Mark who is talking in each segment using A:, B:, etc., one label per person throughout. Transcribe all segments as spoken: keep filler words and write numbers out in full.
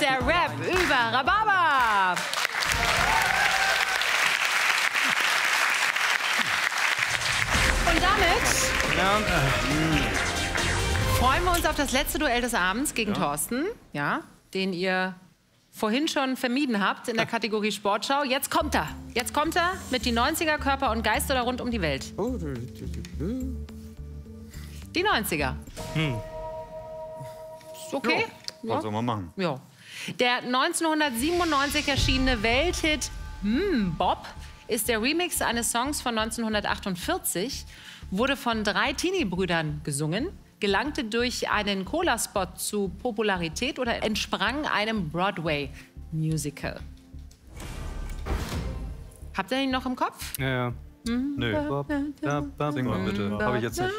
A: der Rap über Rhabarber. Und damit
B: Ja.
A: freuen wir uns auf das letzte Duell des Abends gegen ja. Thorsten, ja, den ihr vorhin schon vermieden habt in der Kategorie Sportschau. Jetzt kommt er. Jetzt kommt er mit die neunziger Körper und Geister da rund um die Welt. Die neunziger. Hm. Ist okay?
C: Ja. Was soll man machen?
A: Ja. Der neunzehnhundertsiebenundneunzig erschienene Welthit mm, Bob ist der Remix eines Songs von neunzehnhundertachtundvierzig, wurde von drei Teenie-Brüdern gesungen, gelangte durch einen Cola-Spot zu Popularität oder entsprang einem Broadway-Musical. Habt ihr ihn noch im Kopf?
B: Ja, ja.
C: Mhm. Nö.
B: Bob, da, ba,
C: Sing mal bitte. Habe ich jetzt nicht.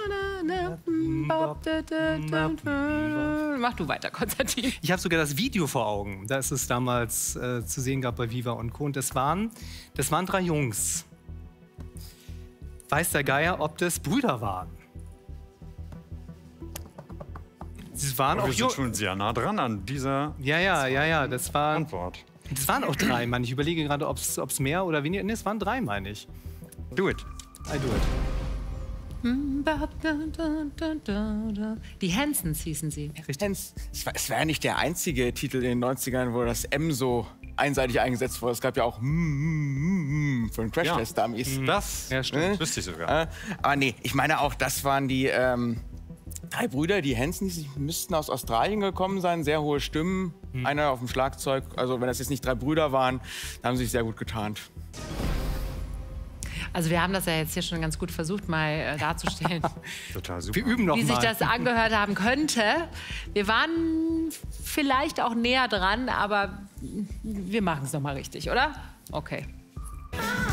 A: Mach du weiter, Konstantin.
B: Ich habe sogar das Video vor Augen. Da ist es damals äh, zu sehen gab bei Viva und Co. Und das waren, das waren drei Jungs. Weiß der Geier, ob das Brüder waren? Sie waren
C: Aber
B: auch
C: wir sind schon sehr nah dran an dieser
B: Ja, ja, ja, ja. Das waren,
C: Antwort.
B: das waren auch drei, Mann. Ich überlege gerade, ob es mehr oder weniger. Nee, es waren drei, meine ich.
C: Do it.
B: I do it.
A: Die Hansons hießen sie.
D: Es war, es war ja nicht der einzige Titel in den neunzigern, wo das M so einseitig eingesetzt wurde. Es gab ja auch mm, mm, mm, für den Crash-Test-Dummies.
C: Das
B: Ja, stimmt.
D: Ne?
C: wüsste ich sogar.
D: Äh, aber nee, ich meine auch, das waren die ähm, drei Brüder, die Hansons, die müssten aus Australien gekommen sein, sehr hohe Stimmen,
B: Hm.
D: einer auf dem Schlagzeug. Also wenn das jetzt nicht drei Brüder waren, dann haben sie sich sehr gut getarnt.
A: Also wir haben das ja jetzt hier schon ganz gut versucht, mal äh, darzustellen,
C: Total super.
B: Wir üben noch
A: wie sich
B: mal.
A: das angehört haben könnte. Wir waren vielleicht auch näher dran, aber wir machen es noch mal richtig, oder? Okay.